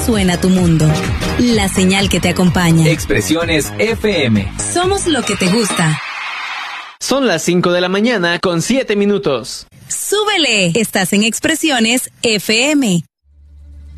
suena tu mundo. La señal que te acompaña. Expresiones FM. Somos lo que te gusta. Son las 5 de la mañana con 7 minutos. ¡Súbele! Estás en Expresiones FM.